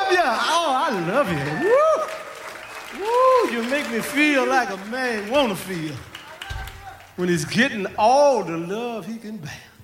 love you. Oh, I love you. Woo! Woo! You make me feel like a man want to feel when he's getting all the love he can bear.